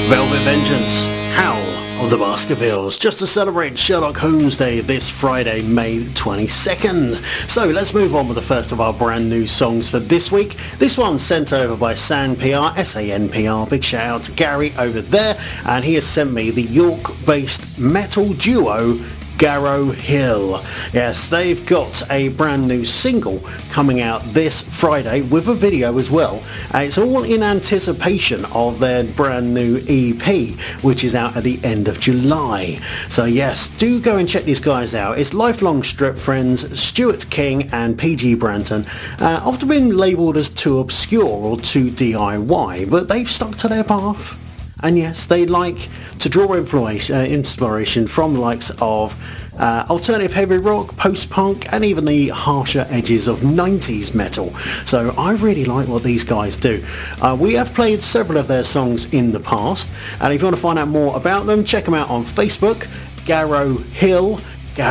Velvet Vengeance, Howl of the Baskervilles, just to celebrate Sherlock Holmes Day this Friday, May 22nd. So let's move on with the first of our brand new songs for this week. This one's sent over by SanPR, SANPR. Big shout out to Gary over there, and he has sent me the York-based metal duo Garrow Hill. Yes, they've got a brand new single coming out this Friday with a video as well. It's all in anticipation of their brand new EP, which is out at the end of July. So yes, do go and check these guys out. It's lifelong Strip friends Stuart King and PG Branton, often been labelled as too obscure or too DIY, but they've stuck to their path. And yes, they like to draw inspiration from the likes of alternative heavy rock, post-punk, and even the harsher edges of 90s metal. So I really like what these guys do. We have played several of their songs in the past, and if you want to find out more about them, check them out on Facebook, Garrow Hill,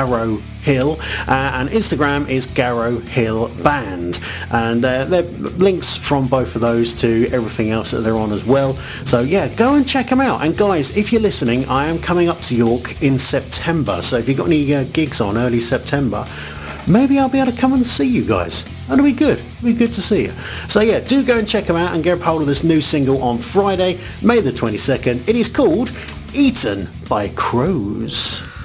and Instagram is Garrow Hill Band, and there are links from both of those to everything else that they're on as well. So yeah, go and check them out. And guys, if you're listening, I am coming up to York in September, so if you've got any gigs on early September, maybe I'll be able to come and see you guys. That'll be good. It'll be good to see you. So yeah, do go and check them out and get a hold of this new single on Friday, May the 22nd. It is called Eaten by Crows.